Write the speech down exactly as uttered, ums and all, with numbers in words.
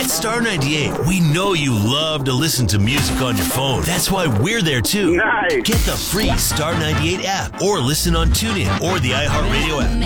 At Star ninety-eight, we know you love to listen to music on your phone. That's why we're there too. Nice. Get the free Star ninety-eight app or listen on TuneIn or the iHeartRadio app.